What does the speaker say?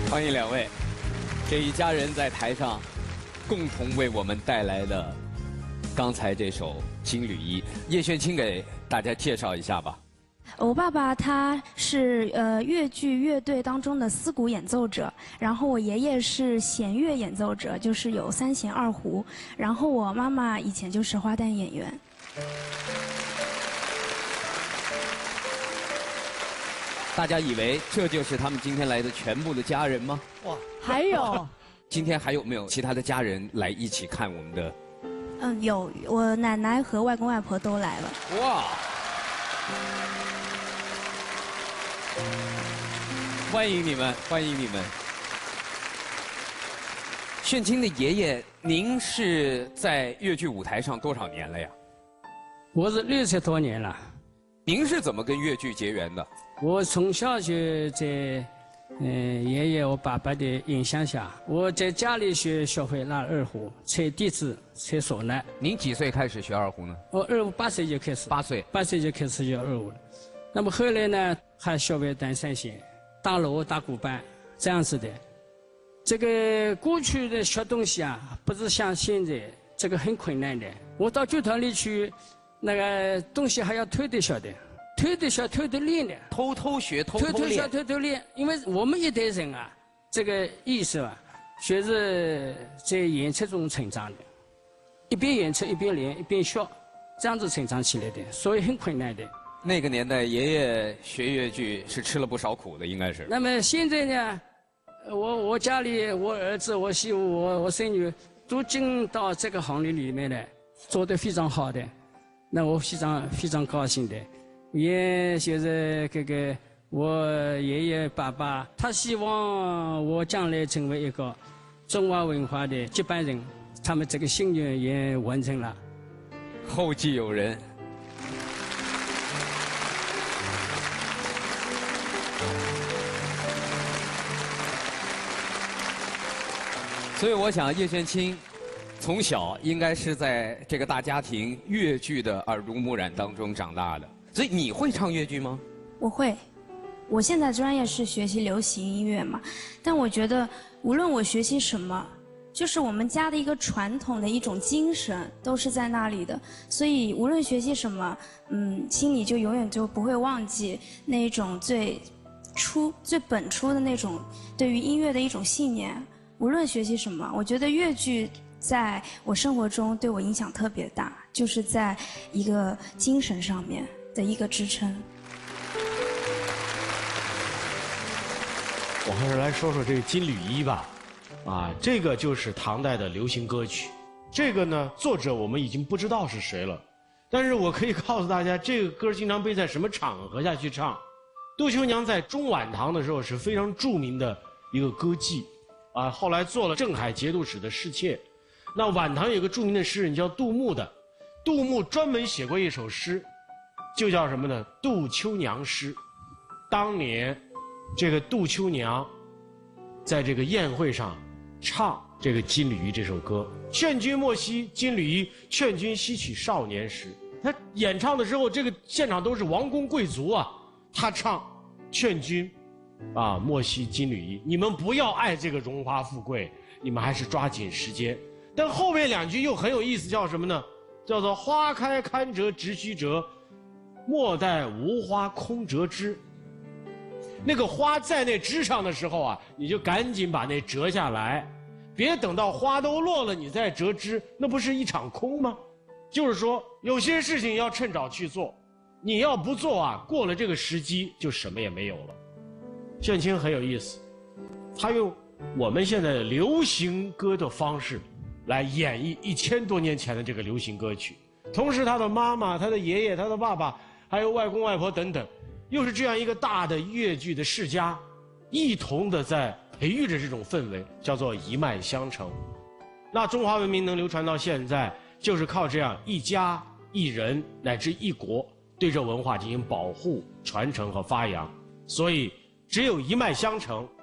欢迎两位，这一家人在台上共同为我们带来了刚才这首《金缕衣》。叶炫清给大家介绍一下吧。 我爸爸他是越剧乐队当中的丝鼓演奏者，然后我爷爷是弦乐演奏者，就是有3弦2胡，然后我妈妈以前就是花旦演员。 大家以为这就是他们今天来的全部的家人吗？ 哇， 还有， 今天还有没有其他的家人来一起看我们的？ 有，我奶奶和外公外婆都来了。 哇！欢迎你们，欢迎你们。炫清的爷爷，您是在粤剧舞台上多少年了呀？ 我是60多年了。 您是怎么跟粤剧结缘的？ 我从小就在爷爷我爸爸的影响下，我在家里学会拉二胡、吹笛子、吹唢呐。 您几岁开始学二胡呢？ 我8岁就开始。 8岁。 8岁就开始学二胡了。那么后来呢，还学会弹3弦、打锣、打鼓板这样子的。这个过去的学东西啊，不是像现在这个很困难的。我到剧团里去，那个东西还要偷着学的。偷着学，偷着练的， 偷偷学，偷偷练， 偷偷练。因为我们一代人啊，这个意识啊，全是在演出中成长的，一边演出一边练一边学，这样子成长起来的，所以很困难的。 那个年代，爷爷学粤剧是吃了不少苦的，应该是。 那么现在呢，我家里我儿子、我媳妇、我孙女都进到这个行业里面来，做得非常好的，那我非常高兴的。也就是我爷爷爸爸，他希望我将来成为一个中华文化的接班人，他们这个心愿也完成了。 后继有人。所以我想，叶炫清从小应该是在这个大家庭粤剧的耳濡目染当中长大的。所以你会唱粤剧吗？ 我会，我现在专业是学习流行音乐嘛，但我觉得无论我学习什么，就是我们家的一个传统的一种精神都是在那里的，所以无论学习什么，心里就永远就不会忘记那一种最本初的那种对于音乐的一种信念。无论学习什么，我觉得粤剧在我生活中对我影响特别大，就是在一个精神上面的一个支撑。 我还是来说说这个《金缕衣》吧。这个就是唐代的流行歌曲。这个呢，作者我们已经不知道是谁了，但是我可以告诉大家，这个歌经常被在什么场合下去唱。杜秋娘在中晚唐的时候是非常著名的一个歌妓，后来做了镇海节度使的侍妾。那晚唐有个著名的诗人叫杜牧的，杜牧专门写过一首诗，就叫什么呢？杜秋娘诗。当年这个杜秋娘在这个宴会上唱这个《金缕衣》这首歌，劝君莫惜金缕衣，劝君惜取少年时。他演唱的时候，这个现场都是王公贵族啊，他唱劝君莫惜金缕衣，你们不要爱这个荣华富贵，你们还是抓紧时间。但后面2句又很有意思，叫什么呢？叫做花开堪折直须折，莫待无花空折枝。那个花在那枝上的时候你就赶紧把那折下来，别等到花都落了你再折枝，那不是一场空吗？就是说有些事情要趁早去做，你要不做过了这个时机就什么也没有了。炫清很有意思，他用我们现在的流行歌的方式来演绎1000多年前的这个流行歌曲，同时他的妈妈、他的爷爷、他的爸爸，还有外公外婆等等，又是这样一个大的粤剧的世家，一同的在培育着这种氛围，叫做一脉相承。那中华文明能流传到现在，就是靠这样一家一人乃至一国对这文化进行保护、传承和发扬。所以只有一脉相承，